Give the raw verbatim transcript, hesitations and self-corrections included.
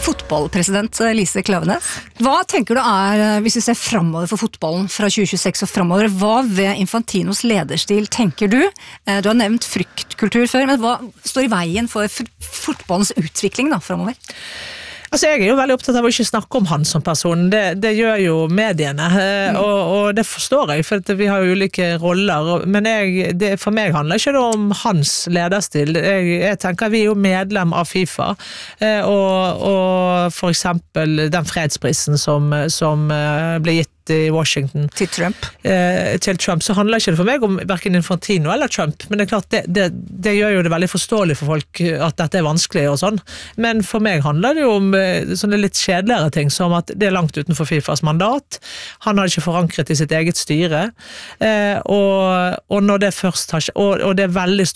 Fotballpresident Lise Klaveness. Hva tenker du er, hvis vi ser fremover for fotballen fra tjue tjueseks og fremover, hva ved Infantinos lederstil tenker du? Du har nevnt fryktkultur før, men hva står i veien for fotballens utvikling da, fremover? Altså, jeg er jo veldig opptatt av å ikke snakke om han som person. Det, det gjør jo mediene, mm. og, og det forstår jeg, for vi har jo ulike roller. Men jeg, det, for meg handler ikke det om hans lederstil. Jeg, jeg tenker vi er jo medlem av FIFA, og, og for eksempel den fredsprisen som, som ble gitt i Washington til Trump. Eh, til Trump, så handler ikke det for meg om hverken Infantino eller Trump, men det er klart det, det, det gjør jo det veldig forståelig for folk at dette er vanskelig og sånn, men for meg handler det jo om eh, sånne litt kjedeligere ting, som at det er langt utenfor FIFAs mandat, han har ikke forankret i sitt eget styre, eh, og, og når det først har og, og det er veldig